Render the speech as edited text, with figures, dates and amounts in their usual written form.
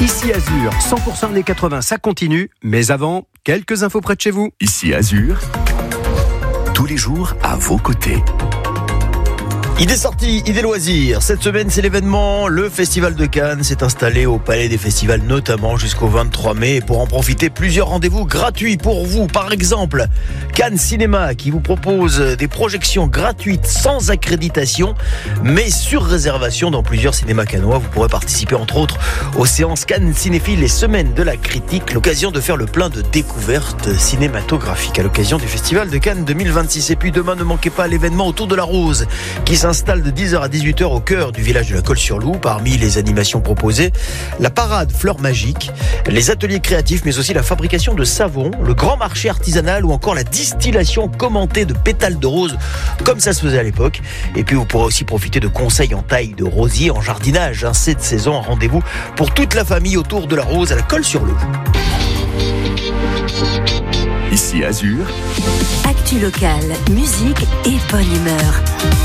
Ici Azur, 100% années 80, ça continue. Mais avant, quelques infos près de chez vous. Ici Azur, tous les jours à vos côtés. Idées sorties, idées loisirs. Cette semaine, c'est l'événement. Le Festival de Cannes s'est installé au Palais des Festivals, notamment jusqu'au 23 mai. Et pour en profiter, plusieurs rendez-vous gratuits pour vous. Par exemple, Cannes Cinéma qui vous propose des projections gratuites sans accréditation, mais sur réservation dans plusieurs cinémas cannois. Vous pourrez participer entre autres aux séances Cannes Cinéphiles et Semaines de la Critique. L'occasion de faire le plein de découvertes cinématographiques à l'occasion du Festival de Cannes 2026. Et puis demain, ne manquez pas l'événement Autour de la Rose qui s'installe de 10h à 18h au cœur du village de la Colle-sur-Loup. Parmi les animations proposées, la parade Fleurs Magiques, les ateliers créatifs, mais aussi la fabrication de savon, le grand marché artisanal ou encore la distillation commentée de pétales de rose, comme ça se faisait à l'époque. Et puis vous pourrez aussi profiter de conseils en taille de rosier, en jardinage. Cette saison, un rendez-vous pour toute la famille Autour de la Rose à la Colle-sur-Loup. Ici Azur, Actu locale, musique et bonne humeur.